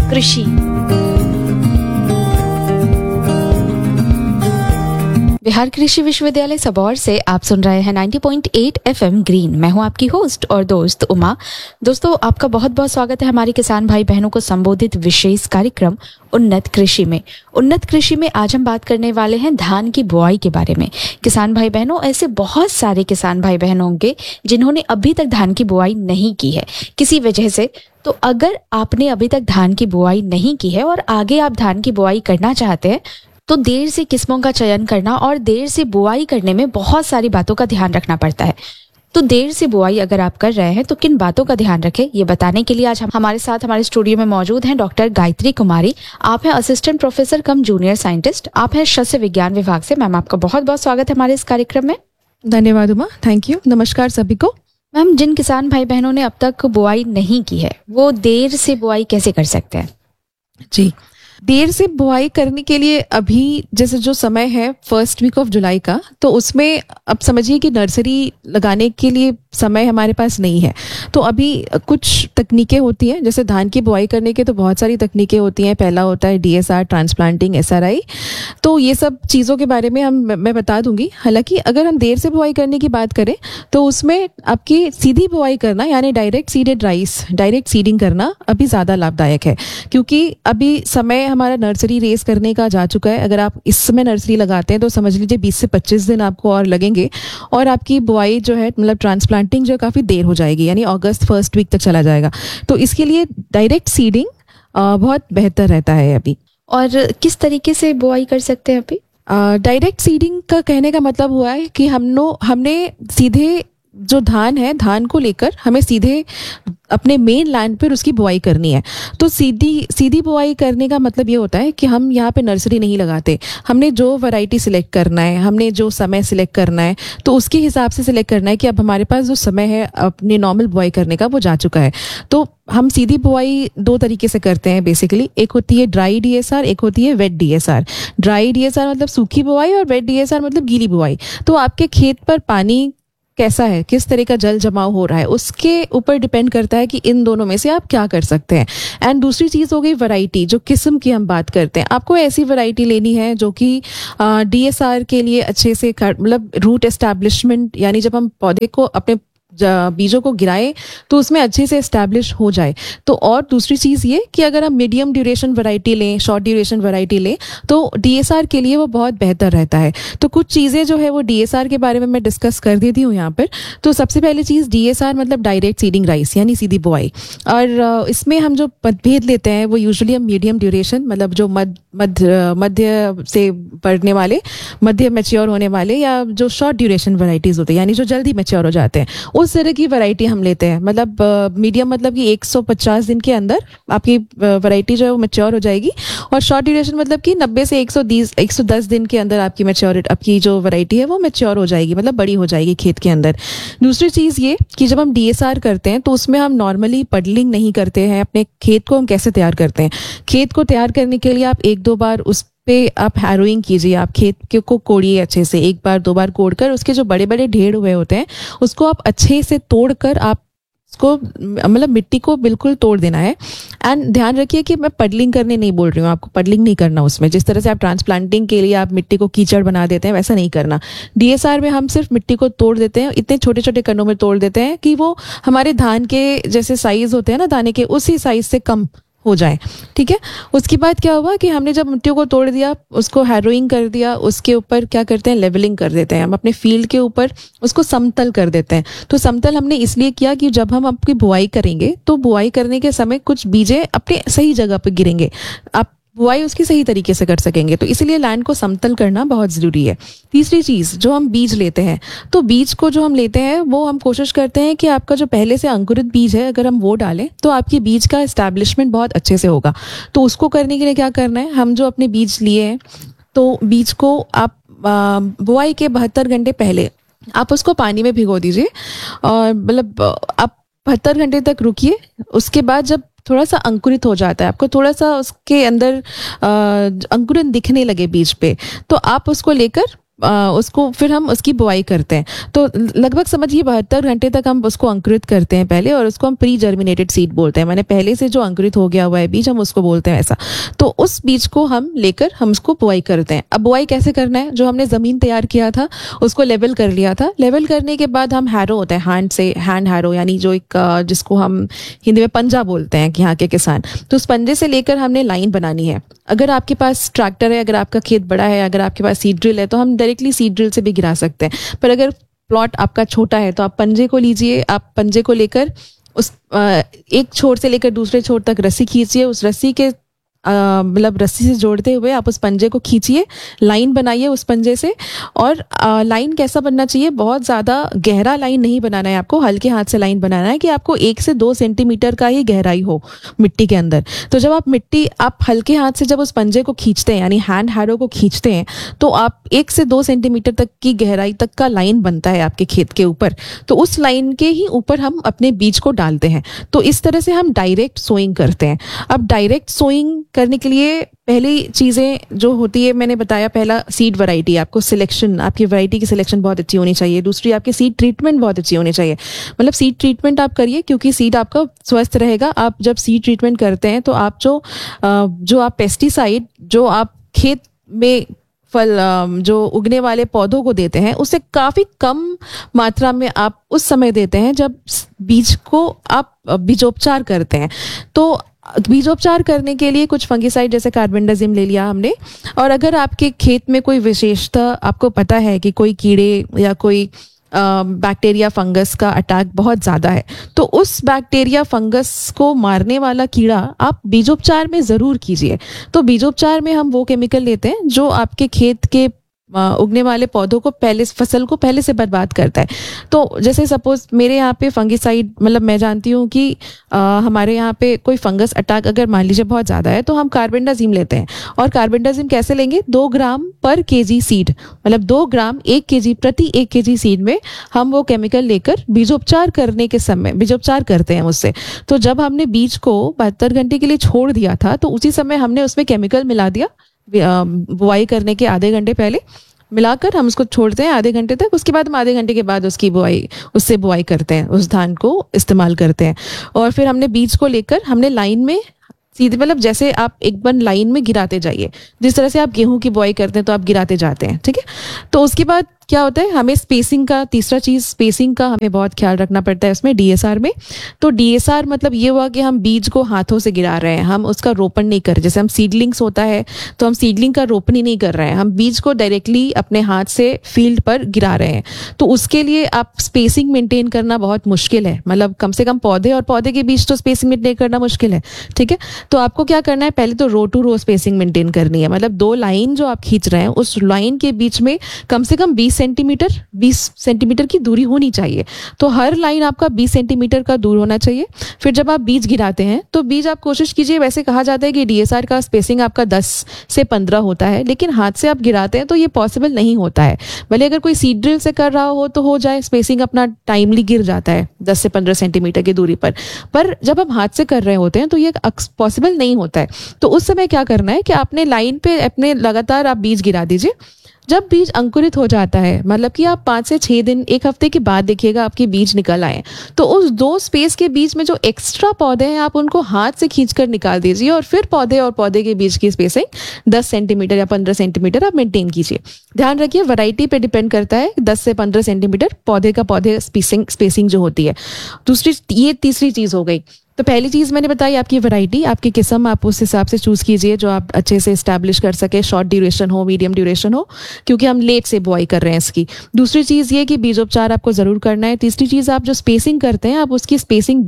कृषि। बिहार कृषि विश्वविद्यालय सबौर से आप सुन रहे हैं 90.8 एफएम ग्रीन। मैं हूं आपकी होस्ट और दोस्त उमा। दोस्तों, आपका बहुत बहुत स्वागत है हमारे किसान भाई बहनों को संबोधित विशेष कार्यक्रम उन्नत कृषि में। उन्नत कृषि में आज हम बात करने वाले हैं धान की बुआई के बारे में। किसान भाई बहनों, ऐसे बहुत सारे किसान भाई बहन होंगे जिन्होंने अभी तक धान की बुआई नहीं की है किसी वजह से। तो अगर आपने अभी तक धान की बुआई नहीं की है और आगे आप धान की बुआई करना चाहते हैं तो देर से किस्मों का चयन करना और देर से बुआई करने में बहुत सारी बातों का ध्यान रखना पड़ता है। तो देर से बुआई अगर आप कर रहे हैं तो किन बातों का ध्यान रखें, ये बताने के लिए आज हम हमारे साथ हमारे स्टूडियो में मौजूद हैं डॉक्टर गायत्री कुमारी। आप हैं असिस्टेंट प्रोफेसर कम जूनियर साइंटिस्ट, आप हैं शस्य विज्ञान विभाग से। मैम, आपका बहुत बहुत स्वागत है हमारे इस कार्यक्रम में। धन्यवाद उमा, थैंक यू। नमस्कार सभी को। मैम, जिन किसान भाई बहनों ने अब तक बुआई नहीं की है वो देर से बुआई कैसे कर सकते हैं? जी, देर से बुआई करने के लिए अभी जैसे जो समय है फर्स्ट वीक ऑफ जुलाई का, तो उसमें अब समझिए कि नर्सरी लगाने के लिए समय हमारे पास नहीं है। तो अभी कुछ तकनीकें होती हैं, जैसे धान की बुआई करने के तो बहुत सारी तकनीकें होती हैं। पहला होता है डीएसआर, ट्रांसप्लांटिंग, एसआरआई। तो ये सब चीज़ों के बारे में मैं बता दूंगी। हालांकि अगर हम देर से बुआई करने की बात करें तो उसमें आपकी सीधी बुआई करना यानी direct seeded rice, direct seeding करना अभी ज़्यादा लाभदायक है, क्योंकि अभी समय हमारा नर्सरी रेस करने का जा चुका है। अगर आप इस समय नर्सरी लगाते हैं तो समझ लीजिए 20 से 25 दिन आपको और लगेंगे और आपकी बुआई जो है मतलब ट्रांसप्लांटिंग जो है काफ़ी देर हो जाएगी, यानी अगस्त फर्स्ट वीक तक चला जाएगा। तो इसके लिए डायरेक्ट सीडिंग बहुत बेहतर रहता है अभी। और किस तरीके से बुआई कर सकते हैं अभी? डायरेक्ट सीडिंग का कहने का मतलब हुआ है कि हमने सीधे जो धान है, धान को लेकर हमें सीधे अपने मेन लैंड पर उसकी बुआई करनी है। तो सीधी बुआई करने का मतलब ये होता है कि हम यहाँ पे नर्सरी नहीं लगाते। हमने जो वैरायटी सिलेक्ट करना है, हमने जो समय सिलेक्ट करना है, तो उसके हिसाब से सिलेक्ट करना है कि अब हमारे पास जो समय है अपने नॉर्मल बुआई करने का वो जा चुका है। तो हम सीधी बुआई दो तरीके से करते हैं बेसिकली। एक होती है ड्राई डीएसआर, एक होती है वेट डीएसआर। ड्राई डीएसआर मतलब सूखी बुआई और वेट डीएसआर मतलब गीली बुआई। तो आपके खेत पर पानी कैसा है, किस तरह का जल जमाव हो रहा है, उसके ऊपर डिपेंड करता है कि इन दोनों में से आप क्या कर सकते हैं। एंड दूसरी चीज़ हो गई वैरायटी, जो किस्म की हम बात करते हैं। आपको ऐसी वैरायटी लेनी है जो कि डीएसआर के लिए अच्छे से मतलब रूट एस्टैब्लिशमेंट, यानी जब हम पौधे को अपने बीजों को गिराएं तो उसमें अच्छे से एस्टैब्लिश हो जाए। तो और दूसरी चीज़ ये कि अगर हम मीडियम ड्यूरेशन वैरायटी लें, शॉर्ट ड्यूरेशन वैरायटी लें, तो डीएसआर के लिए वो बहुत बेहतर रहता है। तो कुछ चीज़ें जो है वो डीएसआर के बारे में मैं डिस्कस कर देती हूँ यहाँ पर। तो सबसे पहली चीज़ डीएसआर मतलब डायरेक्ट सीडिंग राइस, यानी सीधी बुआई। और इसमें हम जो मतभेद लेते हैं वो यूजुअली हम मीडियम ड्यूरेशन मतलब जो मध्य से बढ़ने वाले, मध्य मैच्योर होने वाले, या जो शॉर्ट ड्यूरेशन वैरायटीज़ होते हैं यानी जो जल्दी मैच्योर हो जाते हैं, उस तरह की वैरायटी हम लेते हैं। मतलब मीडियम मतलब कि 150 दिन के अंदर आपकी वैरायटी जो है वो मैच्योर हो जाएगी। और शॉर्ट ड्यूरेशन मतलब कि 90 से 110 दिन के अंदर आपकी जो वैरायटी है वो मैच्योर हो जाएगी, मतलब बड़ी हो जाएगी खेत के अंदर। दूसरी चीज़ ये कि जब हम डीएसआर करते हैं तो उसमें हम नॉर्मली पडलिंग नहीं करते हैं। अपने खेत को हम कैसे तैयार करते हैं? खेत को तैयार करने के लिए आप 1-2 बार उस पे आप हैरोइंग कीजिए। आप खेत को कोड़िए अच्छे से, 1-2 बार कोड़कर उसके जो बड़े बड़े ढेर हुए होते हैं उसको आप अच्छे से तोड़कर आप उसको मतलब मिट्टी को बिल्कुल तोड़ देना है। एंड ध्यान रखिए कि मैं पडलिंग करने नहीं बोल रही हूँ, आपको पडलिंग नहीं करना उसमें। जिस तरह से आप ट्रांसप्लांटिंग के लिए आप मिट्टी को कीचड़ बना देते हैं वैसा नहीं करना। डीएसआर में हम सिर्फ मिट्टी को तोड़ देते हैं, इतने छोटे छोटे कणों में तोड़ देते हैं कि वो हमारे धान के जैसे साइज होते हैं ना दाने के, उसी साइज से कम हो जाए। ठीक है, उसके बाद क्या हुआ कि हमने जब मिट्टी को तोड़ दिया, उसको हैरोइंग कर दिया, उसके ऊपर क्या करते हैं, लेवलिंग कर देते हैं। हम अपने फील्ड के ऊपर उसको समतल कर देते हैं। तो समतल हमने इसलिए किया कि जब हम आपकी बुआई करेंगे तो बुआई करने के समय कुछ बीजें अपने सही जगह पर गिरेंगे, आप बुआई उसकी सही तरीके से कर सकेंगे। तो इसलिए लैंड को समतल करना बहुत ज़रूरी है। तीसरी चीज़, जो हम बीज लेते हैं, तो बीज को जो हम लेते हैं वो हम कोशिश करते हैं कि आपका जो पहले से अंकुरित बीज है अगर हम वो डालें तो आपकी बीज का एस्टैब्लिशमेंट बहुत अच्छे से होगा। तो उसको करने के लिए क्या करना है, हम जो अपने बीज लिए हैं तो बीज को आप बुआई के 72 घंटे पहले आप उसको पानी में भिगो दीजिए और मतलब आप 72 घंटे तक रुकिए। उसके बाद जब थोड़ा सा अंकुरित हो जाता है, आपको थोड़ा सा उसके अंदर अंकुरन दिखने लगे बीज पे, तो आप उसको लेकर उसको फिर हम उसकी बुआई करते हैं। तो लगभग समझिए 72 घंटे तक हम उसको अंकुरित करते हैं पहले, और उसको हम प्री जर्मिनेटेड सीड बोलते हैं, मैंने पहले से जो अंकुरित हो गया हुआ है बीज, हम उसको बोलते हैं ऐसा। तो उस बीज को हम लेकर हम उसको बुआई करते हैं। अब बुआई कैसे करना है, जो हमने ज़मीन तैयार किया था उसको लेवल कर लिया था। लेवल करने के बाद हम हैरो होता है, हैंड हैरो, यानी जो एक जिसको हम हिंदी में पंजा बोलते हैं कि यहाँ के किसान, तो उस पंजे से लेकर हमने लाइन बनानी है। अगर आपके पास ट्रैक्टर है, अगर आपका खेत बड़ा है, अगर आपके पास सीड ड्रिल है, तो हम डायरेक्टली सीड ड्रिल से भी गिरा सकते हैं। पर अगर प्लॉट आपका छोटा है तो आप पंजे को लीजिए, आप पंजे को लेकर उस एक छोर से लेकर दूसरे छोर तक रस्सी खींचिए, उस रस्सी के मतलब रस्सी से जोड़ते हुए आप उस पंजे को खींचिए, लाइन बनाइए उस पंजे से। और लाइन कैसा बनना चाहिए, बहुत ज़्यादा गहरा लाइन नहीं बनाना है आपको, हल्के हाथ से लाइन बनाना है कि आपको 1 से 2 सेंटीमीटर का ही गहराई हो मिट्टी के अंदर। तो जब आप हल्के हाथ से जब उस पंजे को खींचते हैं, यानी हैंड हैरो को खींचते हैं, तो आप 1 से 2 सेंटीमीटर तक की गहराई तक का लाइन बनता है आपके खेत के ऊपर। तो उस लाइन के ही ऊपर हम अपने बीज को डालते हैं। तो इस तरह से हम डायरेक्ट सोइंग करते हैं। अब डायरेक्ट सोइंग करने के लिए पहली चीज़ें जो होती है, मैंने बताया, पहला सीड वैरायटी, आपको सिलेक्शन, आपकी वैरायटी की सिलेक्शन बहुत अच्छी होनी चाहिए। दूसरी, आपकी सीड ट्रीटमेंट बहुत अच्छी होनी चाहिए। मतलब सीड ट्रीटमेंट आप करिए, क्योंकि सीड आपका स्वस्थ रहेगा। आप जब सीड ट्रीटमेंट करते हैं तो आप जो आप पेस्टिसाइड जो आप खेत में जो उगने वाले पौधों को देते हैं, उससे काफ़ी कम मात्रा में आप उस समय देते हैं जब बीज को आप बीजोपचार करते हैं। तो बीजोपचार करने के लिए कुछ फंगिसाइड जैसे कार्बेंडाजिम ले लिया हमने। और अगर आपके खेत में कोई विशेषता आपको पता है कि कोई कीड़े या कोई बैक्टीरिया फंगस का अटैक बहुत ज़्यादा है, तो उस बैक्टीरिया फंगस को मारने वाला कीड़ा आप बीजोपचार में ज़रूर कीजिए। तो बीजोपचार में हम वो केमिकल लेते हैं जो आपके खेत के उगने वाले पौधों को फसल को पहले से बर्बाद करता है। तो जैसे सपोज मेरे यहाँ पे फंगिसाइड, मतलब मैं जानती हूँ कि हमारे यहाँ पे कोई फंगस अटैक अगर मान लीजिए बहुत ज़्यादा है, तो हम कार्बेंडाजिम लेते हैं। और कार्बेंडाजिम कैसे लेंगे, 2 ग्राम पर केजी सीड, मतलब 2 ग्राम 1 केजी प्रति 1 केजी सीड में हम वो केमिकल लेकर बीजोपचार करने के समय बीजोपचार करते हैं उससे। तो जब हमने बीज को 72 घंटे के लिए छोड़ दिया था, तो उसी समय हमने उसमें केमिकल मिला दिया। बुआई करने के आधे घंटे पहले मिलाकर हम उसको छोड़ते हैं आधे घंटे तक। उसके बाद हम आधे घंटे के बाद उससे बुआई करते हैं, उस धान को इस्तेमाल करते हैं। और फिर हमने बीज को लेकर हमने लाइन में सीधे, मतलब जैसे आप एक बार लाइन में गिराते जाइए, जिस तरह से आप गेहूं की बुआई करते हैं तो आप गिराते जाते हैं, ठीक है। तो उसके बाद क्या होता है, हमें स्पेसिंग का, तीसरा चीज़ स्पेसिंग का हमें बहुत ख्याल रखना पड़ता है उसमें, डीएसआर में। तो डीएसआर मतलब ये हुआ कि हम बीज को हाथों से गिरा रहे हैं, हम उसका रोपण नहीं कर रहे। जैसे हम सीडलिंग्स होता है तो हम सीडलिंग का रोपण ही नहीं कर रहे हैं, हम बीज को डायरेक्टली अपने हाथ से फील्ड पर गिरा रहे हैं। तो उसके लिए आप स्पेसिंग मेंटेन करना बहुत मुश्किल है, मतलब कम से कम पौधे और पौधे के बीच तो स्पेसिंग मेंटेन करना मुश्किल है, ठीक है। तो आपको क्या करना है, पहले तो रो टू रो स्पेसिंग मेंटेन करनी है, मतलब 2 लाइन जो आप खींच रहे हैं उस लाइन के बीच में कम से कम 20 सेंटीमीटर की दूरी होनी चाहिए। तो हर लाइन आपका 20 सेंटीमीटर का दूर होना चाहिए। फिर जब आप बीज गिराते हैं तो बीज आप कोशिश कीजिए, वैसे कहा जाता है कि डीएसआर का स्पेसिंग आपका 10 से 15 होता है, लेकिन हाथ से आप गिराते हैं तो ये पॉसिबल नहीं होता है। भले अगर कोई सीड ड्रिल से कर रहा हो तो हो जाए, स्पेसिंग अपना टाइमली गिर जाता है 10 से 15 सेंटीमीटर की दूरी पर जब हम हाथ से कर रहे होते हैं तो ये पॉसिबल नहीं होता है। तो उस समय क्या करना है कि आपने लाइन पे अपने लगातार आप बीज गिरा दीजिए। जब बीज अंकुरित हो जाता है, मतलब कि आप 5 से 6 दिन, 1 हफ्ते के बाद देखिएगा आपके बीज निकल आए, तो उस 2 स्पेस के बीच में जो एक्स्ट्रा पौधे हैं आप उनको हाथ से खींचकर निकाल दीजिए। और फिर पौधे और पौधे के बीच की स्पेसिंग 10 सेंटीमीटर या 15 सेंटीमीटर आप मेंटेन कीजिए। ध्यान रखिए वैरायटी पे डिपेंड करता है, 10 से 15 सेंटीमीटर पौधे का पौधे स्पेसिंग जो होती है। ये तीसरी चीज़ हो गई। तो पहली चीज़ मैंने बताई आपकी वैरायटी, आपकी किस्म, आप उस हिसाब से चूज़ कीजिए जो आप अच्छे से इस्टेब्लिश कर सके, शॉर्ट ड्यूरेशन हो, मीडियम ड्यूरेशन हो, क्योंकि हम लेट से बुआई कर रहे हैं इसकी। दूसरी चीज़ ये कि बीजोपचार आपको ज़रूर करना है। तीसरी चीज़, आप जो स्पेसिंग करते हैं आप उसकी स्पेसिंग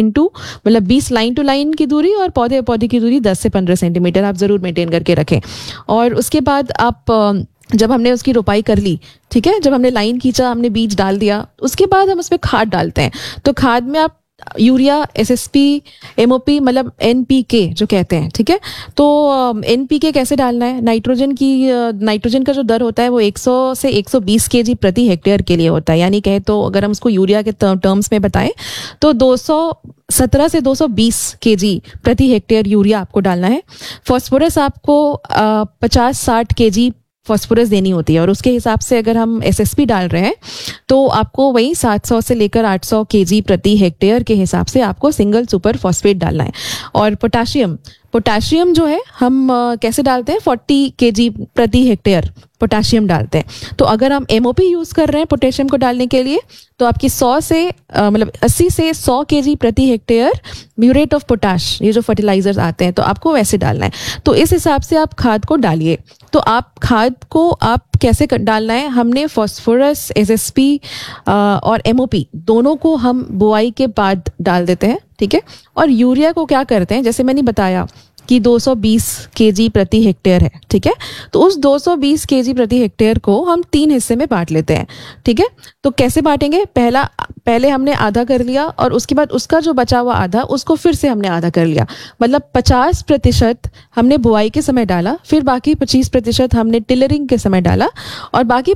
20 लाइन टू लाइन की दूरी और पौधे पौधे की दूरी 10 से 15 सेंटीमीटर आप ज़रूर मेंटेन करके रखें। और उसके बाद आप जब हमने उसकी रोपाई कर ली, ठीक है, जब हमने लाइन खींचा, हमने बीज डाल दिया, उसके बाद हम उसमें खाद डालते हैं। तो खाद में आप यूरिया, एसएसपी, एमओपी, मतलब एनपीके जो कहते हैं, ठीक है। तो एनपीके कैसे डालना है, नाइट्रोजन का जो दर होता है वो 100 से 120 केजी प्रति हेक्टेयर के लिए होता है। यानी कहे तो अगर हम उसको यूरिया के टर्म्स में बताएं तो 217 से 220 केजी प्रति हेक्टेयर यूरिया आपको डालना है। फॉस्फोरस आपको 50-60 केजी फॉस्फोरस देनी होती है, और उसके हिसाब से अगर हम एसएसपी डाल रहे हैं तो आपको वही 700 से लेकर 800 केजी प्रति हेक्टेयर के हिसाब से आपको सिंगल सुपर फॉस्फेट डालना है। और पोटाशियम जो है हम कैसे डालते हैं, 40 केजी प्रति हेक्टेयर पोटाशियम डालते हैं। तो अगर हम एमओपी यूज कर रहे हैं पोटेशियम को डालने के लिए, तो आपकी 100 से मतलब 80 से 100 केजी प्रति हेक्टेयर म्यूरेट ऑफ पोटाश, ये जो फर्टिलाइजर्स आते हैं, तो आपको वैसे डालना है। तो इस हिसाब से आप खाद को डालिए। तो आप खाद को आप कैसे डालना है, हमने फॉस्फोरस, एसएसपी और एमओपी दोनों को हम बुआई के बाद डाल देते हैं, ठीक है। और यूरिया को क्या करते हैं, जैसे मैंने बताया कि 220 केजी प्रति हेक्टेयर है, ठीक है। तो उस 220 केजी प्रति हेक्टेयर को हम 3 हिस्से में बांट लेते हैं, ठीक है। तो कैसे बांटेंगे, पहले हमने आधा कर लिया, और उसके बाद उसका जो बचा हुआ आधा, उसको फिर से हमने आधा कर लिया। मतलब 50% हमने बुआई के समय डाला, फिर बाकी 25% हमने टिलरिंग के समय डाला, और बाकी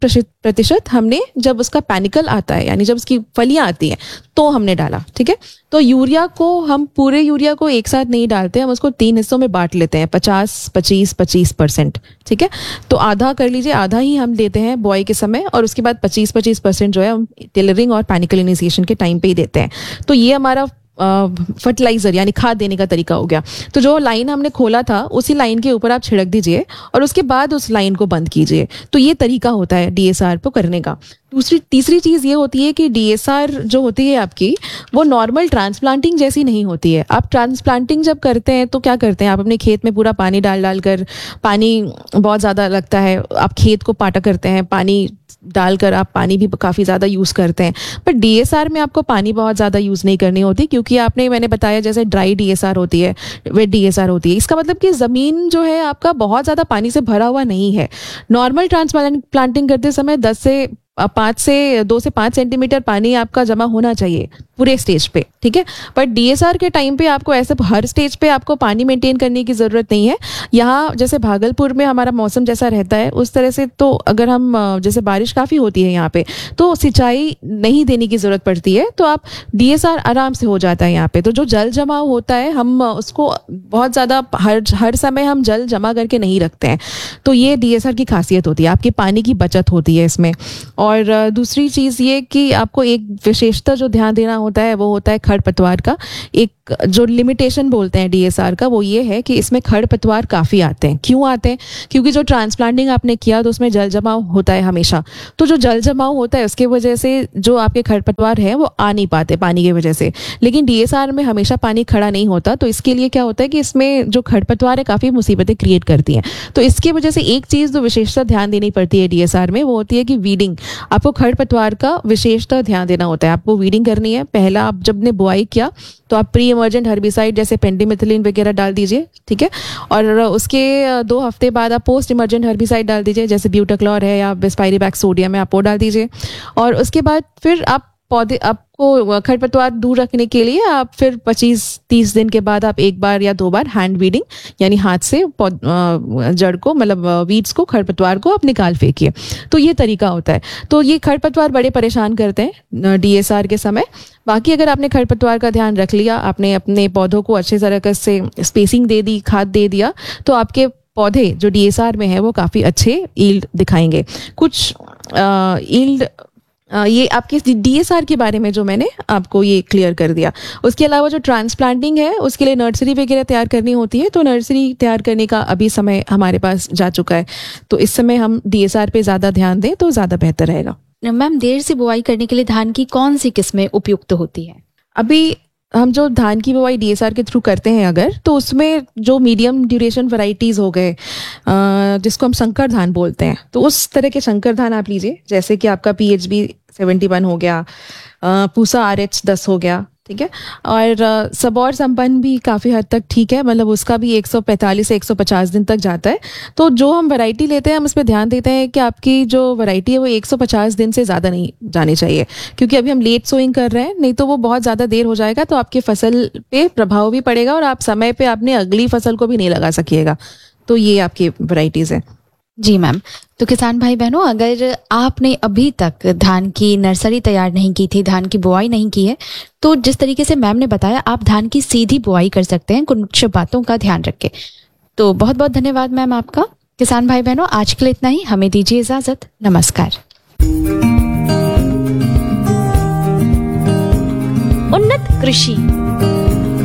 25% हमने जब उसका पैनिकल आता है, यानी जब उसकी फलियां आती हैं, तो हमने डाला, ठीक है। तो यूरिया को हम पूरे यूरिया को एक साथ नहीं डालते, हम उसको 3 हिस्सों में बांट लेते हैं, 50-25-25%, ठीक है। तो आधा कर लीजिए, आधा ही हम देते हैं बुआई के समय, और उसके बाद 25% जो है हम टिलरिंग और पैनिकल इनिशिएशन के टाइम पे ही देते हैं। तो ये हमारा फर्टिलाइजर यानी खाद देने का तरीका हो गया। तो जो लाइन हमने खोला था, उसी लाइन के ऊपर आप छिड़क दीजिए, और उसके बाद उस लाइन को बंद कीजिए। तो ये तरीका होता है डीएसआर को करने का। तीसरी चीज़ ये होती है कि डीएसआर जो होती है आपकी, वो नॉर्मल ट्रांसप्लांटिंग जैसी नहीं होती है। आप ट्रांसप्लांटिंग जब करते हैं तो क्या करते हैं, आप अपने खेत में पूरा पानी डाल कर, पानी बहुत ज़्यादा लगता है, आप खेत को पाटा करते हैं, पानी डालकर आप पानी भी काफ़ी ज़्यादा यूज़ करते हैं। पर डीएसआर में आपको पानी बहुत ज़्यादा यूज़ नहीं करनी होती, क्योंकि मैंने बताया जैसे ड्राई डीएसआर होती है, वेट डीएसआर होती है। इसका मतलब कि ज़मीन जो है आपका बहुत ज़्यादा पानी से भरा हुआ नहीं है। नॉर्मल ट्रांसप्लांटिंग करते समय 2 से 5 सेंटीमीटर पानी आपका जमा होना चाहिए पूरे स्टेज पे, ठीक है। पर डीएसआर के टाइम पे आपको ऐसे हर स्टेज पे आपको पानी मेंटेन करने की ज़रूरत नहीं है। यहाँ जैसे भागलपुर में हमारा मौसम जैसा रहता है, उस तरह से तो अगर हम जैसे बारिश काफ़ी होती है यहाँ पे, तो सिंचाई नहीं देने की ज़रूरत पड़ती है, तो आप डीएसआर आराम से हो जाता है यहाँ पे। तो जो जल जमाव होता है, हम उसको बहुत ज़्यादा हर समय हम जल जमा करके नहीं रखते हैं। तो ये डीएसआर की खासियत होती है, आपकी पानी की बचत होती है इसमें। और दूसरी चीज़ ये कि आपको एक विशेषता जो ध्यान देना होता है, वो होता है खरपतवार का। एक जो लिमिटेशन बोलते हैं डीएसआर का, वो ये है कि इसमें खरपतवार काफ़ी आते हैं। क्यों आते हैं, क्योंकि जो ट्रांसप्लांटिंग आपने किया तो उसमें जल जमाव होता है हमेशा। तो जो जल जमाव होता है उसके वजह से जो आपके खरपतवार हैं वो आ नहीं पाते पानी की वजह से। लेकिन डीएसआर में हमेशा पानी खड़ा नहीं होता, तो इसके लिए क्या होता है कि इसमें जो खरपतवार है काफ़ी मुसीबतें क्रिएट करती हैं। तो इसकी वजह से एक चीज़ जो विशेषता ध्यान देनी पड़ती है डीएसआर में, वो होती है कि वीडिंग। आपको खरपतवार का विशेषता ध्यान देना होता है, आपको वीडिंग करनी है। पहला आप जब ने बुआई किया तो आप प्री इमर्जेंट हर्बिसाइड जैसे पेंडिमिथिलिन वगैरह डाल दीजिए, ठीक है। और उसके 2 हफ्ते बाद आप पोस्ट इमर्जेंट हर्बिसाइड डाल दीजिए, जैसे ब्यूटाक्लोर है या बिस्पाइरिबैक सोडियम है, आप वो डाल दीजिए। और उसके बाद फिर आप पौधे, आपको खरपतवार दूर रखने के लिए आप फिर 25-30 दिन के बाद आप 1 बार या 2 बार हैंड वीडिंग, यानी हाथ से जड़ को, मतलब वीड्स को, खरपतवार को आप निकाल फेंकिए। तो ये तरीका होता है। तो ये खरपतवार बड़े परेशान करते हैं डीएसआर के समय। बाकी अगर आपने खरपतवार का ध्यान रख लिया, आपने अपने पौधों को अच्छे तरह से स्पेसिंग दे दी, खाद दे दिया, तो आपके पौधे जो डीएसआर में है वो काफ़ी अच्छे ईल्ड दिखाएंगे। कुछ ईल्ड ये आपके डीएसआर के बारे में जो मैंने आपको ये क्लियर कर दिया। उसके अलावा जो ट्रांसप्लांटिंग है उसके लिए नर्सरी वगैरह तैयार करनी होती है, तो नर्सरी तैयार करने का अभी समय हमारे पास जा चुका है। तो इस समय हम डीएसआर पे ज़्यादा ध्यान दें तो ज़्यादा बेहतर रहेगा। मैम, देर से बुआई करने के लिए धान की कौन सी किस्में उपयुक्त होती है? अभी हम जो धान की बुआई डीएसआर के थ्रू करते हैं अगर, तो उसमें जो मीडियम ड्यूरेशन वैरायटीज़ हो गए, जिसको हम संकर धान बोलते हैं, तो उस तरह के संकर धान आप लीजिए। जैसे कि आपका PHB 71 हो गया, पूसा RH 10 हो गया, ठीक है। और सबौर संपन्न भी काफ़ी हद तक ठीक है, मतलब उसका भी 145 से 150 दिन तक जाता है। तो जो हम वैरायटी लेते हैं, हम इसमें ध्यान देते हैं कि आपकी जो वैरायटी है वो 150 दिन से ज़्यादा नहीं जानी चाहिए, क्योंकि अभी हम लेट सोइंग कर रहे हैं, नहीं तो वो बहुत ज़्यादा देर हो जाएगा तो आपकी फसल पे प्रभाव भी पड़ेगा और आप समय पे अपने अगली फसल को भी नहीं लगा सकिएगा। तो ये आपकी वैरायटीज़ है। जी मैम, तो किसान भाई बहनों, अगर आपने अभी तक धान की नर्सरी तैयार नहीं की थी, धान की बुआई नहीं की है, तो जिस तरीके से मैम ने बताया, आप धान की सीधी बुआई कर सकते हैं कुछ बातों का ध्यान रख के। तो बहुत बहुत धन्यवाद मैम आपका। किसान भाई बहनों, आज के लिए इतना ही। हमें दीजिए इजाजत। नमस्कार। उन्नत कृषि।